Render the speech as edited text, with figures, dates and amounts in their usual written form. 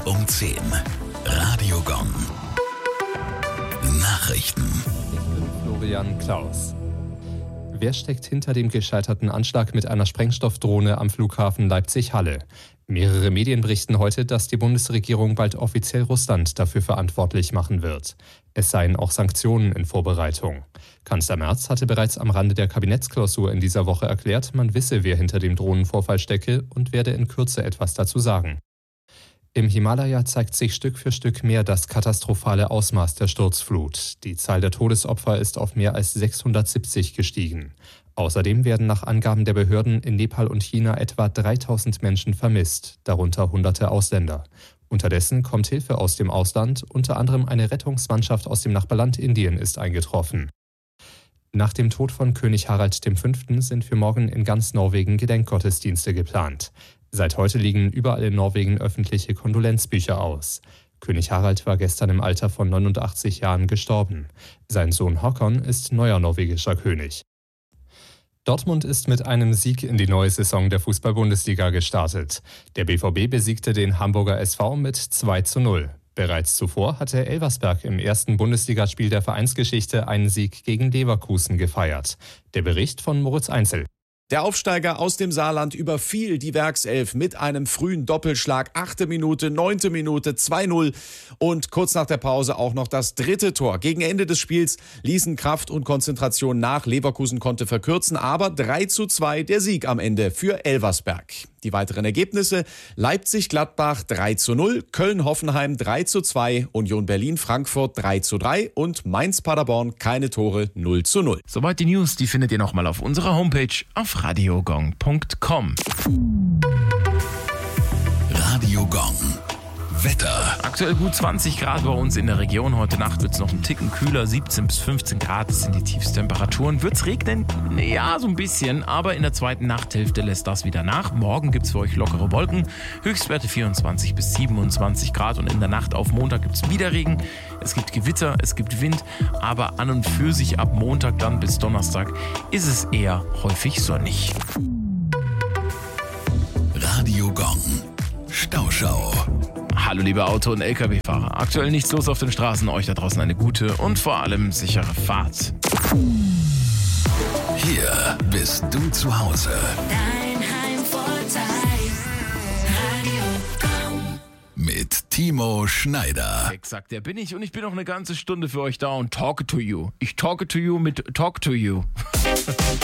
um 10. Radio Gong. Nachrichten. Ich bin Florian Klaus. Wer steckt hinter dem gescheiterten Anschlag mit einer Sprengstoffdrohne am Flughafen Leipzig-Halle? Mehrere Medien berichten heute, dass die Bundesregierung bald offiziell Russland dafür verantwortlich machen wird. Es seien auch Sanktionen in Vorbereitung. Kanzler Merz hatte bereits am Rande der Kabinettsklausur in dieser Woche erklärt, man wisse, wer hinter dem Drohnenvorfall stecke und werde in Kürze etwas dazu sagen. Im Himalaya zeigt sich Stück für Stück mehr das katastrophale Ausmaß der Sturzflut. Die Zahl der Todesopfer ist auf mehr als 670 gestiegen. Außerdem werden nach Angaben der Behörden in Nepal und China etwa 3000 Menschen vermisst, darunter hunderte Ausländer. Unterdessen kommt Hilfe aus dem Ausland, unter anderem eine Rettungsmannschaft aus dem Nachbarland Indien ist eingetroffen. Nach dem Tod von König Harald V. sind für morgen in ganz Norwegen Gedenkgottesdienste geplant. Seit heute liegen überall in Norwegen öffentliche Kondolenzbücher aus. König Harald war gestern im Alter von 89 Jahren gestorben. Sein Sohn Håkon ist neuer norwegischer König. Dortmund ist mit einem Sieg in die neue Saison der Fußball-Bundesliga gestartet. Der BVB besiegte den Hamburger SV mit 2:0. Bereits zuvor hatte Elversberg im ersten Bundesligaspiel der Vereinsgeschichte einen Sieg gegen Leverkusen gefeiert. Der Bericht von Moritz Einzel. Der Aufsteiger aus dem Saarland überfiel die Werkself mit einem frühen Doppelschlag. 8. Minute, 9. Minute, 2:0 und kurz nach der Pause auch noch das 3. Tor. Gegen Ende des Spiels ließen Kraft und Konzentration nach. Leverkusen konnte verkürzen, aber 3:2 der Sieg am Ende für Elversberg. Die weiteren Ergebnisse: Leipzig-Gladbach 3:0, Köln-Hoffenheim 3:2, Union Berlin-Frankfurt 3:3 und Mainz-Paderborn keine Tore 0:0. Soweit die News, die findet ihr nochmal auf unserer Homepage auf radiogong.com. Radio Gong. Wetter. Aktuell gut 20 Grad bei uns in der Region. Heute Nacht wird es noch einen Ticken kühler. 17 bis 15 Grad sind die Tiefstemperaturen. Wird es regnen? Ja, so ein bisschen. Aber in der zweiten Nachthälfte lässt das wieder nach. Morgen gibt es für euch lockere Wolken. Höchstwerte 24 bis 27 Grad. Und in der Nacht auf Montag gibt es wieder Regen. Es gibt Gewitter, es gibt Wind. Aber an und für sich ab Montag dann bis Donnerstag ist es eher häufig sonnig. Radio Gong. Stauschau. Hallo liebe Auto- und LKW-Fahrer. Aktuell nichts los auf den Straßen. Euch da draußen eine gute und vor allem sichere Fahrt. Hier bist du zu Hause. Dein Heimvorteil. Radio Gong. Mit Timo Schneider. Exakt, der bin ich und ich bin noch eine ganze Stunde für euch da und talk to you. Ich talk to you mit Talk to you.